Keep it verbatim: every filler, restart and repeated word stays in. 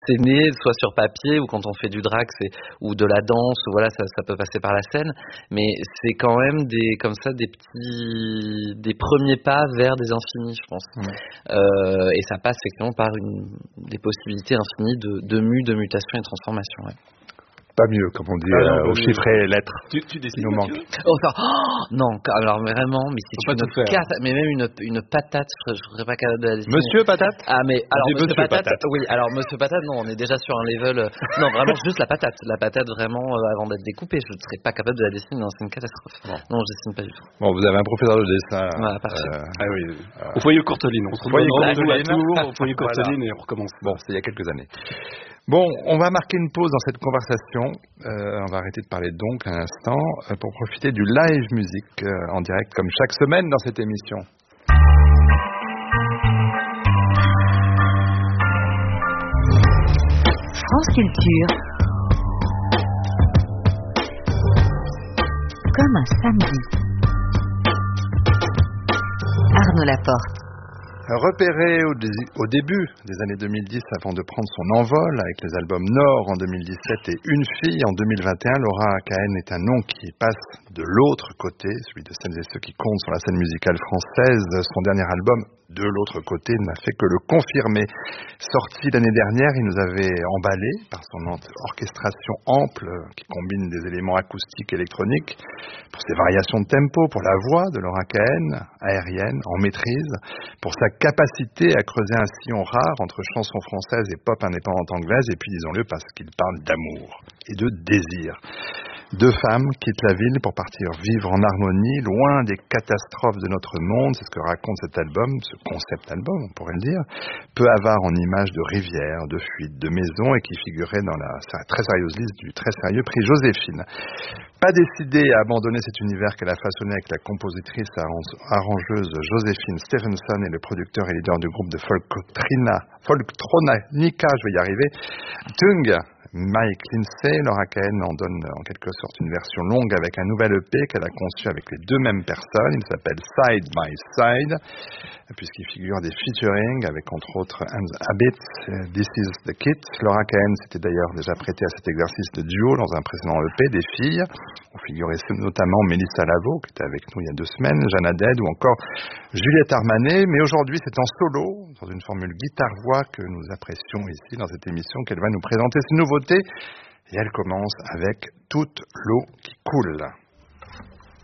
c'est né, soit sur papier ou quand on fait du drag, c'est ou de la danse, ou voilà, ça, ça peut passer par la scène. Mais c'est quand même des, comme ça, des petits, des premiers pas vers des infinis, je pense. Mmh. Euh, et ça passe effectivement par une, des possibilités infinies de, de mues, de mutations et de transformations. Ouais. Pas mieux, comme on dit, ah non, euh, aux chiffres et lettres. Tu, tu dessines, qui nous manquent. Oh, ça, oh, non, alors vraiment, mais c'est pas une tout faire. cata, mais même une, une patate, je, je serais pas capable de la dessiner. Monsieur Patate. Ah mais alors dit Monsieur, Monsieur patate, Patate. oui, alors Monsieur Patate, non, on est déjà sur un level, euh, non vraiment juste la patate, la patate vraiment euh, avant d'être découpée, je ne serais pas capable de la dessiner, non, c'est une catastrophe. Bon. Non, je dessine pas du tout. Bon, vous avez un professeur de dessin. Voilà, parfait. euh, Ah oui, euh, au foyer Courteline. On se retrouve Foyer dans le Courteline. tour, au foyer Courteline Voilà. et on recommence. Bon, c'est il y a quelques années. Bon, on va marquer une pause dans cette conversation. Euh, on va arrêter de parler donc un instant euh, pour profiter du live musique euh, en direct comme chaque semaine dans cette émission. France Culture. Comme un samedi. Arnaud Laporte. Repéré au, dé- au début des années deux mille dix avant de prendre son envol avec les albums Nord en deux mille dix-sept et Une fille en deux mille vingt et un, Laura Cahen est un nom qui passe de l'autre côté, celui de celles et ceux qui comptent sur la scène musicale française. Son dernier album, De l'autre côté, n'a fait que le confirmer. Sorti l'année dernière, il nous avait emballé par son orchestration ample qui combine des éléments acoustiques et électroniques, pour ses variations de tempo, pour la voix de Laura Cahen, aérienne, en maîtrise, pour sa capacité à creuser un sillon rare entre chansons françaises et pop indépendante anglaise, et puis disons-le parce qu'il parle d'amour et de désir. Deux femmes quittent la ville pour partir vivre en harmonie, loin des catastrophes de notre monde, c'est ce que raconte cet album, ce concept album, on pourrait le dire, peu avare en images de rivières, de fuites, de maisons, et qui figurait dans la très sérieuse liste du très sérieux prix Joséphine. Pas décidée à abandonner cet univers qu'elle a façonné avec la compositrice arrangeuse Joséphine Stephenson et le producteur et leader du groupe de Folktrina, Folktronica, je vais y arriver, Tung, Mike Lindsay, Laura Cahen en donne en quelque sorte une version longue avec un nouvel E P qu'elle a conçu avec les deux mêmes personnes. Il s'appelle Side by Side, puisqu'il figure des featuring avec entre autres Hans Abbott, This is the Kit. Laura Cahen s'était d'ailleurs déjà prêtée à cet exercice de duo dans un précédent E P, Des filles, où figurait notamment Mélissa Lavo, qui était avec nous il y a deux semaines, Jeanne Haddad ou encore Juliette Armanet. Mais aujourd'hui, c'est en solo, dans une formule guitare-voix que nous apprécions ici dans cette émission, qu'elle va nous présenter ses nouveautés. Et elle commence avec Toute l'eau qui coule.